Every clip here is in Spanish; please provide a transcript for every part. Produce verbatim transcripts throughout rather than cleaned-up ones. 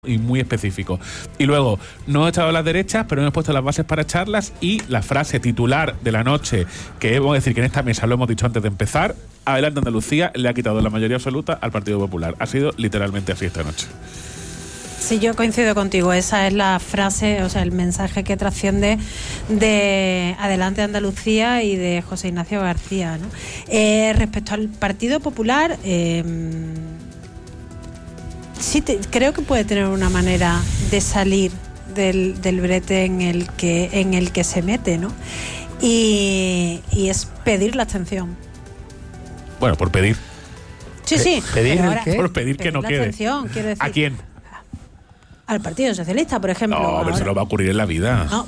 y muy específico. Y luego, no hemos echado las derechas, pero hemos puesto las bases para echarlas, y la frase titular de la noche, que hemos de decir que en esta mesa lo hemos dicho antes de empezar: Adelante Andalucía, le ha quitado la mayoría absoluta al Partido Popular. Ha sido literalmente así esta noche. Sí, yo coincido contigo. Esa es la frase, o sea, el mensaje que trasciende de Adelante Andalucía y de José Ignacio García, ¿no? Eh, respecto al Partido Popular, eh, sí te, creo que puede tener una manera de salir del, del brete en el que en el que se mete, ¿no? Y, y es pedir la abstención. Bueno, por pedir. Sí, sí. ¿Pedir pero ahora, qué? Por pedir, pedir que no la quede. Abstención, quiero decir. ¿A quién? Al Partido Socialista, por ejemplo. No, pero ahora. eso no va a ocurrir en la vida. No.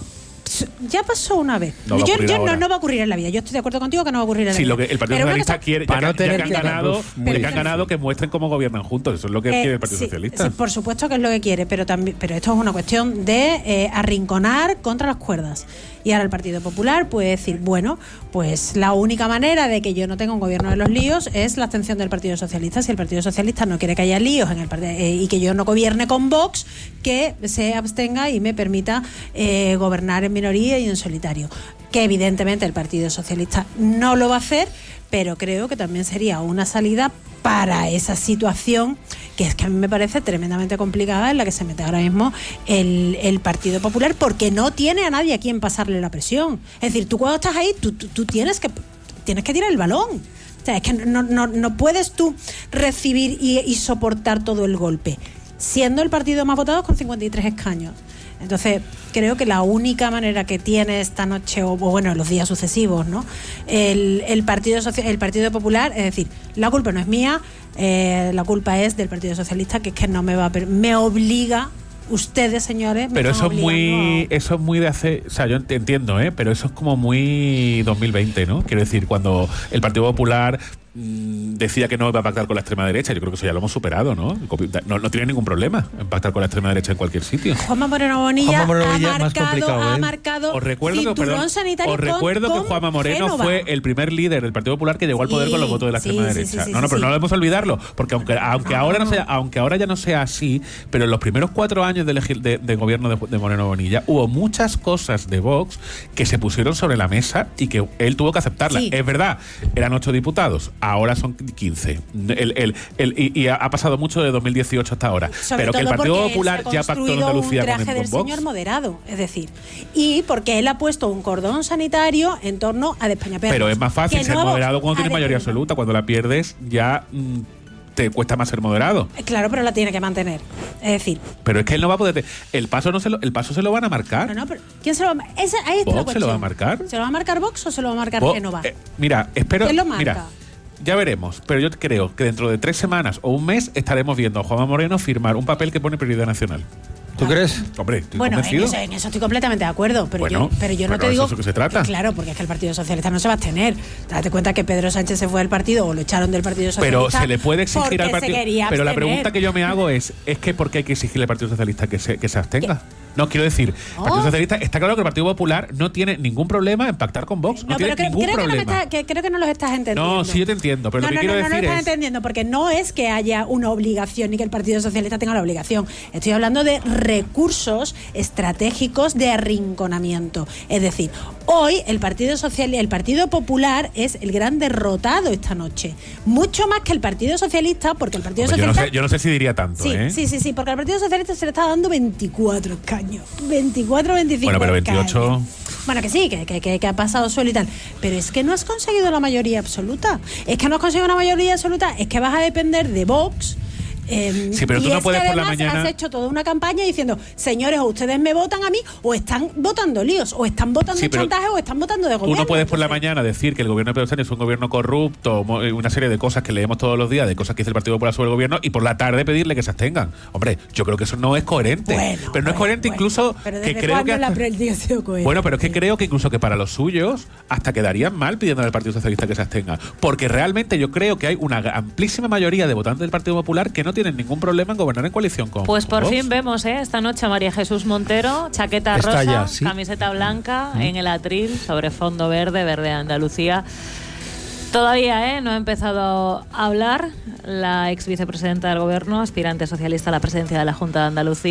Ya pasó una vez. No yo yo no, no va a ocurrir en la vida. Yo estoy de acuerdo contigo que no va a ocurrir en la sí, vida. Lo que el Partido pero Socialista bueno, quiere, para ya, no ya tener que han ganado, uf, ya que han ganado, que muestren cómo gobiernan juntos. Eso es lo que eh, quiere el Partido sí, Socialista. Sí, por supuesto que es lo que quiere, pero también, pero esto es una cuestión de eh, arrinconar contra las cuerdas. Y ahora el Partido Popular puede decir, bueno, pues la única manera de que yo no tenga un gobierno de los líos es la abstención del Partido Socialista. Si el Partido Socialista no quiere que haya líos en el eh, y que yo no gobierne con Vox, que se abstenga y me permita eh, gobernar en minoría y en solitario. Que evidentemente el Partido Socialista no lo va a hacer, pero creo que también sería una salida para esa situación que es que a mí me parece tremendamente complicada en la que se mete ahora mismo el, el Partido Popular, porque no tiene a nadie a quien pasarle la presión. Es decir, tú cuando estás ahí, tú, tú, tú tienes que tienes que tirar el balón. O sea, es que no, no, no puedes tú recibir y, y soportar todo el golpe, siendo el partido más votado con cincuenta y tres escaños. Entonces, creo que la única manera que tiene esta noche, o bueno, los días sucesivos, ¿no? El, el, Partido Social, el Partido Popular, es decir, la culpa no es mía, eh, la culpa es del Partido Socialista, que es que no me va a me obliga. Ustedes, señores, me pero eso es muy a... eso es muy de hace, o sea, yo entiendo, ¿eh? Pero eso es como muy dos mil veinte, ¿no? Quiero decir, cuando el Partido Popular mmm, decía que no iba a pactar con la extrema derecha, yo creo que eso ya lo hemos superado, ¿no? No, no tiene ningún problema en pactar con la extrema derecha en cualquier sitio. Juanma Moreno Bonilla, Moreno Bonilla ha marcado, ha marcado os recuerdo cinturón que, perdón, sanitario os recuerdo con, que Juanma Moreno Génova. fue el primer líder del Partido Popular que llegó sí, al poder con los votos de la sí, extrema sí, derecha. Sí, sí, no, no, pero sí. no debemos olvidarlo, porque aunque aunque ah, ahora no no. sea, aunque ahora ya no sea así, pero en los primeros cuatro años de, de, de gobierno de, de Moreno Bonilla hubo muchas cosas de Vox que se pusieron sobre la mesa y que él tuvo que aceptarlas. Sí. Es verdad, eran ocho diputados, ahora son quince. El, el, el, y, y ha pasado mucho de dos mil dieciocho hasta ahora. Sobre pero que el Partido Popular ya pactó en Andalucía un traje con, del con Vox. Señor moderado, es decir, y porque él ha puesto un cordón sanitario en torno a Despeñaperros. Pero es más fácil ser no moderado cuando tienes mayoría Despeña. absoluta. Cuando la pierdes ya mmm, te cuesta más ser moderado. Claro, pero la tiene que mantener. Es decir, pero es que él no va a poder. El paso no se lo, el paso se lo van a marcar. No, no, pero ¿quién se lo va a marcar? Ahí está la ¿Vox se lo va a marcar? ¿Se lo va a marcar Vox o se lo va a marcar Vox, Génova? Eh, mira, espero. ¿Quién lo marca? Mira, ya veremos, pero yo creo que dentro de tres semanas o un mes estaremos viendo a Juanma Moreno firmar un papel que pone prioridad nacional. ¿Tú crees? Hombre, estoy bueno, convencido. En eso, en eso estoy completamente de acuerdo, pero, bueno, yo, pero yo no bueno, te digo... ¿eso es lo que se trata? Que, claro, porque es que el Partido Socialista no se va a abstener. Date cuenta que Pedro Sánchez se fue del partido o lo echaron del Partido Socialista. Pero se le puede exigir al Partido... Pero la pregunta que yo me hago es, ¿es que por qué hay que exigirle al Partido Socialista que se, que se abstenga? ¿Qué? No, quiero decir, el oh. Partido Socialista, está claro que el Partido Popular no tiene ningún problema en pactar con Vox. No, no tiene pero ningún creo problema. Que, no está, que creo que no los estás entendiendo. No, sí, yo te entiendo, pero no, lo que no, quiero no, decir no, no es... No, estás entendiendo, porque no es que haya una obligación ni que el Partido Socialista tenga la obligación. Estoy hablando de recursos estratégicos de arrinconamiento. Es decir, hoy el Partido Social, el Partido Popular es el gran derrotado esta noche. Mucho más que el Partido Socialista, porque el Partido Hombre, Socialista... Yo no, sé, yo no sé si diría tanto, sí, ¿eh? Sí, sí, sí, porque al Partido Socialista se le está dando veinticuatro escaños. veinticuatro, veinticinco Bueno, pero veintiocho... escaños. Bueno, que sí, que, que, que ha pasado suelo y tal. Pero es que no has conseguido la mayoría absoluta. Es que no has conseguido una mayoría absoluta. Es que vas a depender de Vox. Eh, sí, pero tú no puedes por la mañana. Has hecho toda una campaña diciendo, señores, o ustedes me votan a mí, o están votando líos, o están votando sí, chantaje, o están votando de gobierno. Tú no puedes por la Entonces, mañana decir que el gobierno de Pedro Sánchez es un gobierno corrupto, una serie de cosas que leemos todos los días, de cosas que dice el Partido Popular sobre el gobierno, y por la tarde pedirle que se abstengan. Hombre, yo creo que eso no es coherente. Bueno, pero no bueno, es coherente bueno, incluso pero que ¿desde creo que cuándo hasta, la política ha sido coherente? Bueno, pero es que creo que incluso que para los suyos hasta quedarían mal pidiendo al Partido Socialista que se abstenga, porque realmente yo creo que hay una amplísima mayoría de votantes del Partido Popular que no tienen ningún problema en gobernar en coalición con Pues por con fin vemos, ¿eh? Esta noche a María Jesús Montero, chaqueta Está rosa, ya, ¿sí? camiseta blanca, ¿Mm? en el atril, sobre fondo verde, verde Andalucía. Todavía, ¿eh? No ha empezado a hablar la ex vicepresidenta del Gobierno, aspirante socialista a la presidencia de la Junta de Andalucía.